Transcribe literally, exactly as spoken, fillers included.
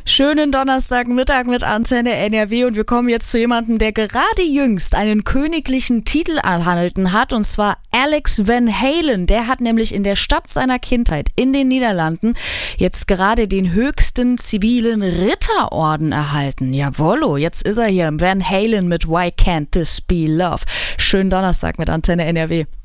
Schönen Donnerstagmittag mit Antenne N R W und wir kommen jetzt zu jemandem, der gerade jüngst einen königlichen Titel erhalten hat, und zwar Alex Van Halen. Der hat nämlich in der Stadt seiner Kindheit in den Niederlanden jetzt gerade den höchsten zivilen Ritterorden erhalten. Jawollo, jetzt ist er hier, Van Halen mit Why Can't This Be Love. Schönen Donnerstag mit Antenne N R W.